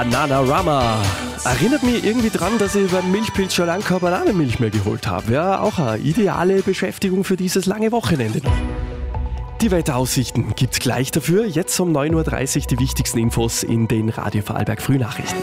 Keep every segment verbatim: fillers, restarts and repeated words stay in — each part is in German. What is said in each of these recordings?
Bananarama. Erinnert mich irgendwie dran, dass ich beim Milchpilz schon lange keine Bananenmilch mehr geholt habe. Ja, auch eine ideale Beschäftigung für dieses lange Wochenende. Die Wetteraussichten gibt's gleich dafür. Jetzt um neun Uhr dreißig die wichtigsten Infos in den Radio Vorarlberg Frühnachrichten.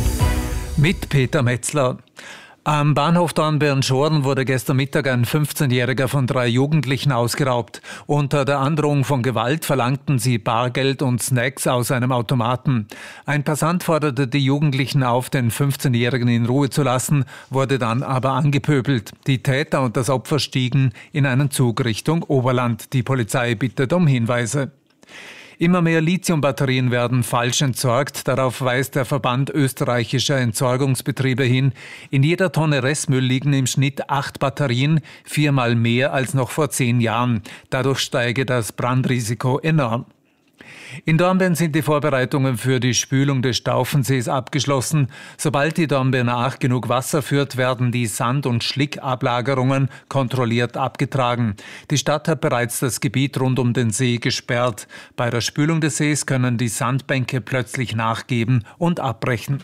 Mit Peter Metzler. Am Bahnhof Dornbirn-Schoren wurde gestern Mittag ein fünfzehnjähriger von drei Jugendlichen ausgeraubt. Unter der Androhung von Gewalt verlangten sie Bargeld und Snacks aus einem Automaten. Ein Passant forderte die Jugendlichen auf, den fünfzehnjährigen in Ruhe zu lassen, wurde dann aber angepöbelt. Die Täter und das Opfer stiegen in einen Zug Richtung Oberland. Die Polizei bittet um Hinweise. Immer mehr Lithiumbatterien werden falsch entsorgt. Darauf weist der Verband österreichischer Entsorgungsbetriebe hin. In jeder Tonne Restmüll liegen im Schnitt acht Batterien, viermal mehr als noch vor zehn Jahren. Dadurch steige das Brandrisiko enorm. In Dornbirn sind die Vorbereitungen für die Spülung des Staufensees abgeschlossen. Sobald die Dornbirner Ach genug Wasser führt, werden die Sand- und Schlickablagerungen kontrolliert abgetragen. Die Stadt hat bereits das Gebiet rund um den See gesperrt. Bei der Spülung des Sees können die Sandbänke plötzlich nachgeben und abbrechen.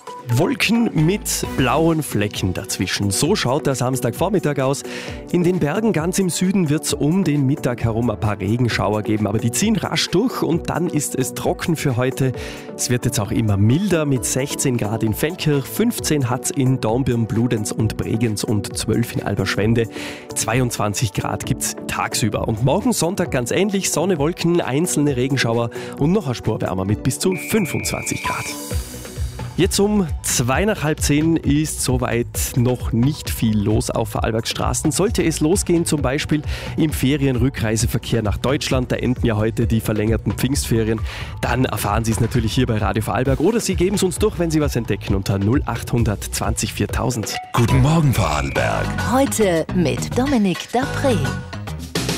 Wolken mit blauen Flecken dazwischen. So schaut der Samstagvormittag aus. In den Bergen ganz im Süden wird es um den Mittag herum ein paar Regenschauer geben, aber die ziehen rasch durch und dann ist es trocken für heute. Es wird jetzt auch immer milder mit sechzehn Grad in Feldkirch, fünfzehn hat's in Dornbirn, Bludenz und Bregenz und zwölf in Alberschwende. zweiundzwanzig Grad gibt's tagsüber. Und morgen Sonntag ganz ähnlich, Sonne, Wolken, einzelne Regenschauer und noch eine Spur wärmer mit bis zu fünfundzwanzig Grad. Jetzt um zwei nach halb zehn ist soweit noch nicht viel los auf Vorarlbergs Straßen. Sollte es losgehen, zum Beispiel im Ferienrückreiseverkehr nach Deutschland, da enden ja heute die verlängerten Pfingstferien, dann erfahren Sie es natürlich hier bei Radio Vorarlberg oder Sie geben es uns durch, wenn Sie was entdecken, unter null acht hundert zwanzig viertausend. Guten Morgen Vorarlberg. Heute mit Dominik Dapré.